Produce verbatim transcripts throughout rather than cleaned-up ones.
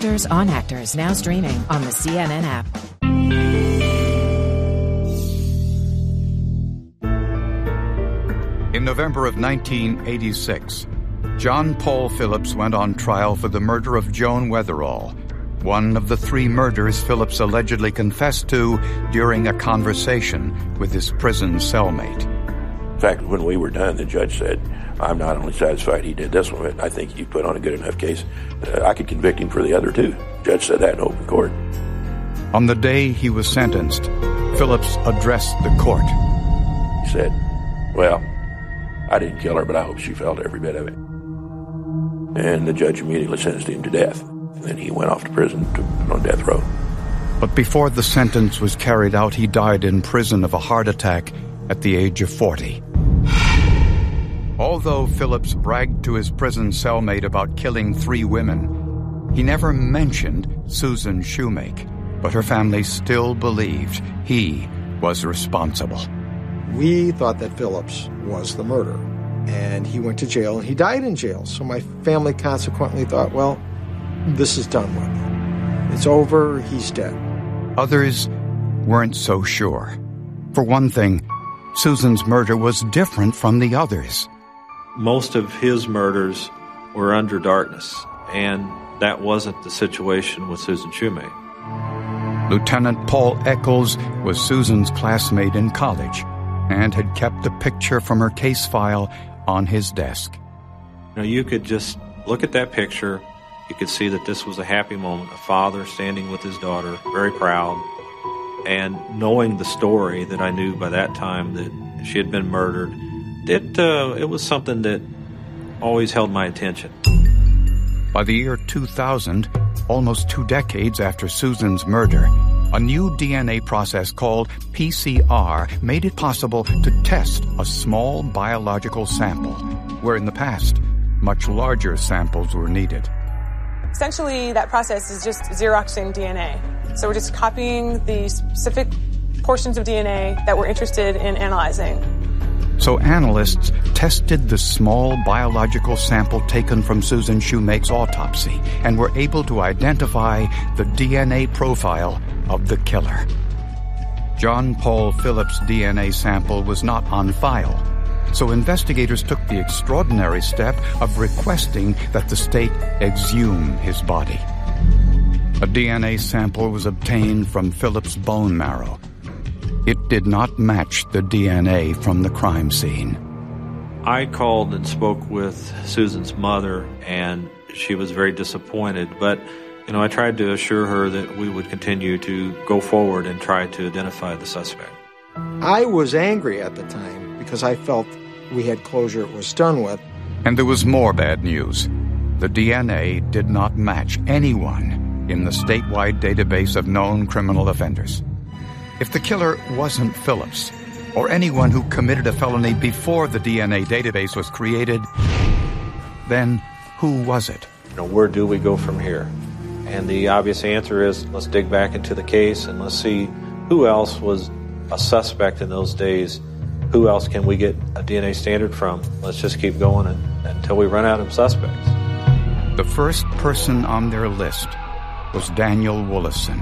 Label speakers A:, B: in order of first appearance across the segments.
A: Actors on Actors, now streaming on the C N N app.
B: In November of nineteen eighty-six, John Paul Phillips went on trial for the murder of Joan Weatherall, one of the three murders Phillips allegedly confessed to during a conversation with his prison cellmate.
C: In fact, when we were done, the judge said, I'm not only satisfied he did this one, but I think you put on a good enough case. Uh, I could convict him for the other two. The judge said that in open court.
B: On the day he was sentenced, Phillips addressed the court.
C: He said, well, I didn't kill her, but I hope she felt every bit of it. And the judge immediately sentenced him to death. And then he went off to prison to, on death row.
B: But before the sentence was carried out, he died in prison of a heart attack at the age of forty. Although Phillips bragged to his prison cellmate about killing three women, he never mentioned Susan Shoemake, but her family still believed he was responsible.
D: We thought that Phillips was the murderer, and he went to jail, and he died in jail. So my family consequently thought, well, this is done with. It's over, he's dead.
B: Others weren't so sure. For one thing, Susan's murder was different from the others.
E: Most of his murders were under darkness, and that wasn't the situation with Susan Shoemake.
B: Lieutenant Paul Eccles was Susan's classmate in college and had kept a picture from her case file on his desk.
E: You know, you could just look at that picture. You could see that this was a happy moment, a father standing with his daughter, very proud. And knowing the story that I knew by that time that she had been murdered, it, uh, it was something that always held my attention.
B: By the year two thousand, almost two decades after Susan's murder, a new D N A process called P C R made it possible to test a small biological sample, where in the past, much larger samples were needed.
F: Essentially, that process is just Xeroxing D N A. So we're just copying the specific portions of D N A that we're interested in analyzing.
B: So analysts tested the small biological sample taken from Susan Shoemake's autopsy and were able to identify the D N A profile of the killer. John Paul Phillips' D N A sample was not on file, so investigators took the extraordinary step of requesting that the state exhume his body. A D N A sample was obtained from Phillips' bone marrow. It did not match the D N A from the crime scene.
E: I called and spoke with Susan's mother, and she was very disappointed. But, you know, I tried to assure her that we would continue to go forward and try to identify the suspect.
D: I was angry at the time because I felt we had closure, it was done with.
B: And there was more bad news. The D N A did not match anyone in the statewide database of known criminal offenders. If the killer wasn't Phillips, or anyone who committed a felony before the D N A database was created, then who was it?
E: You know, where do we go from here? And the obvious answer is, let's dig back into the case and let's see who else was a suspect in those days. Who else can we get a D N A standard from? Let's just keep going and, until we run out of suspects.
B: The first person on their list was Daniel Woolison.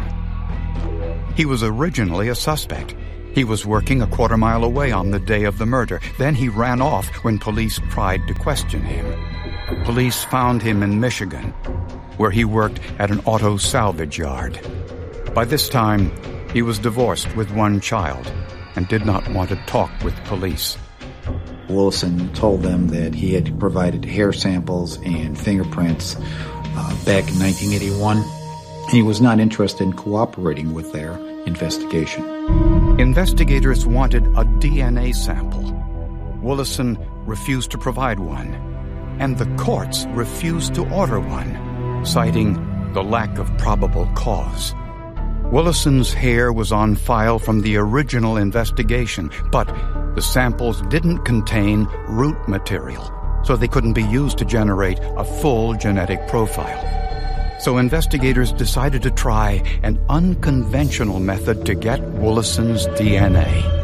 B: He was originally a suspect. He was working a quarter mile away on the day of the murder. Then he ran off when police tried to question him. Police found him in Michigan, where he worked at an auto salvage yard. By this time, he was divorced with one child and did not want to talk with police.
G: Woolison told them that he had provided hair samples and fingerprints uh, back in nineteen eighty-one. He was not interested in cooperating with their investigation.
B: Investigators wanted a D N A sample. Woolison refused to provide one, and the courts refused to order one, citing the lack of probable cause. Woolison's hair was on file from the original investigation, but the samples didn't contain root material, so they couldn't be used to generate a full genetic profile. So investigators decided to try an unconventional method to get Woolison's D N A.